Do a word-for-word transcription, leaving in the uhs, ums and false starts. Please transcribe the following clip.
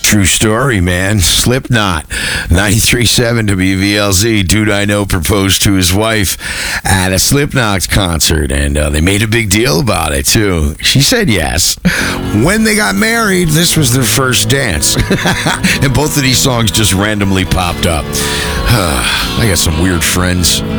true story, man. Slipknot, ninety-three point seven W V L Z. Dude I know proposed to his wife at a Slipknot concert, and uh, they made a big deal about it, too. She said yes. When they got married, this was their first dance. And both of these songs just randomly popped up. I got some weird friends.